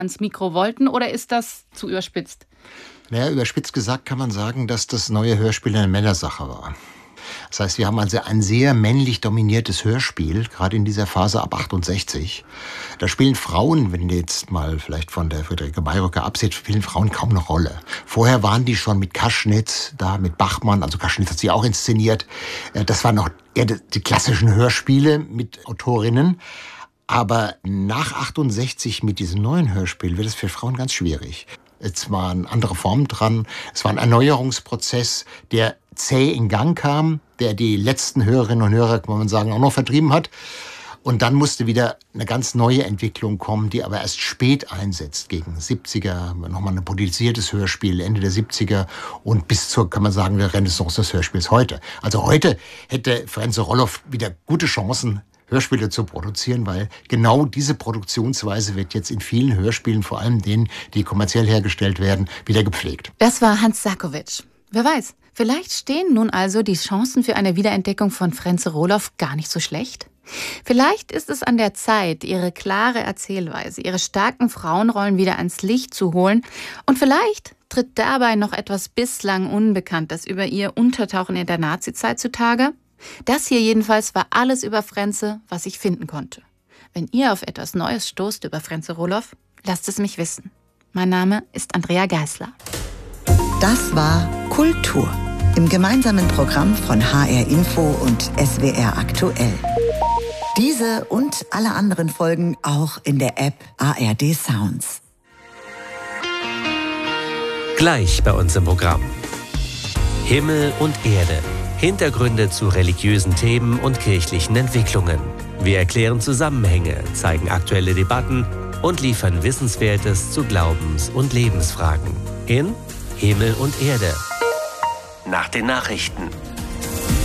ans Mikro wollten, oder ist das zu überspitzt? Naja, überspitzt gesagt kann man sagen, dass das neue Hörspiel eine Männersache war. Das heißt, wir haben also ein sehr männlich dominiertes Hörspiel, gerade in dieser Phase ab 68. Da spielen Frauen, wenn du jetzt mal vielleicht von der Friederike Mayröcker abseht, spielen Frauen kaum eine Rolle. Vorher waren die schon mit Kaschnitz, da mit Bachmann, also Kaschnitz hat sie auch inszeniert. Das waren noch eher die klassischen Hörspiele mit Autorinnen. Aber nach 68 mit diesem neuen Hörspiel wird es für Frauen ganz schwierig. Es waren andere Formen dran. Es war ein Erneuerungsprozess, der zäh in Gang kam, der die letzten Hörerinnen und Hörer, kann man sagen, auch noch vertrieben hat. Und dann musste wieder eine ganz neue Entwicklung kommen, die aber erst spät einsetzt, gegen 70er, nochmal ein politisiertes Hörspiel, Ende der 70er und bis zur, kann man sagen, der Renaissance des Hörspiels heute. Also heute hätte Frenze Roloff wieder gute Chancen, Hörspiele zu produzieren, weil genau diese Produktionsweise wird jetzt in vielen Hörspielen, vor allem denen, die kommerziell hergestellt werden, wieder gepflegt. Das war Hans Sakowitsch. Wer weiß, vielleicht stehen nun also die Chancen für eine Wiederentdeckung von Frenze Roloff gar nicht so schlecht. Vielleicht ist es an der Zeit, ihre klare Erzählweise, ihre starken Frauenrollen wieder ans Licht zu holen, und vielleicht tritt dabei noch etwas bislang Unbekanntes über ihr Untertauchen in der Nazizeit zutage. Das hier jedenfalls war alles über Frenze, was ich finden konnte. Wenn ihr auf etwas Neues stoßt über Frenze Roloff, lasst es mich wissen. Mein Name ist Andrea Geisler. Das war Kultur im gemeinsamen Programm von HR Info und SWR Aktuell. Diese und alle anderen Folgen auch in der App ARD Sounds. Gleich bei uns im Programm. Himmel und Erde. Hintergründe zu religiösen Themen und kirchlichen Entwicklungen. Wir erklären Zusammenhänge, zeigen aktuelle Debatten und liefern Wissenswertes zu Glaubens- und Lebensfragen. In Himmel und Erde. Nach den Nachrichten.